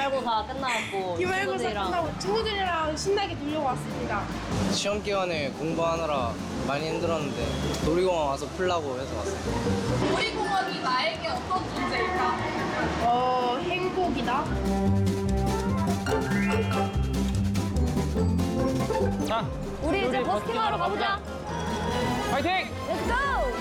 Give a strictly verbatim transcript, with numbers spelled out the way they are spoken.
기말고사 끝나고 기말고사 친구들이랑 끝나고 친구들이랑 신나게 놀려고 왔습니다. 시험 기간에 공부하느라 많이 힘들었는데 놀이공원 와서 풀라고 해서 왔어요. 놀이공원이 나에게 어떤 존재일까? 어, 행복이다. 자, 우리 이제 버스킹하러 가보자. 파이팅! 렛츠고!